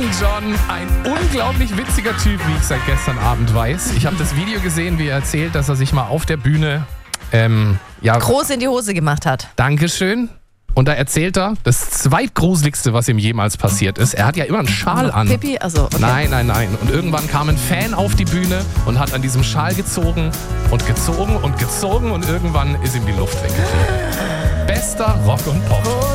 John, ein unglaublich witziger Typ, wie ich seit gestern Abend weiß. Ich habe das Video gesehen, wie er erzählt, dass er sich mal auf der Bühne groß in die Hose gemacht hat. Dankeschön. Und da erzählt er, das zweitgruseligste, was ihm jemals passiert ist. Er hat ja immer einen Schal an. Pippi, also okay. Nein. Und irgendwann kam ein Fan auf die Bühne und hat an diesem Schal gezogen und irgendwann ist ihm die Luft weggeflogen. Bester Rock und Pop.